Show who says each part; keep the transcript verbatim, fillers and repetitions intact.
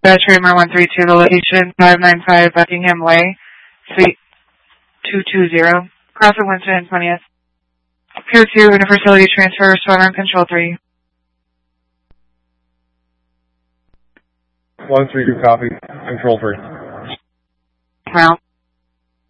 Speaker 1: Trammer one three two, the location five nine five Buckingham Way, Suite two two zero, Crawford, Winston, and twentieth. Pier two, in a facility transfer, respond on Control three.
Speaker 2: one three two, copy. Control three.
Speaker 1: Mount.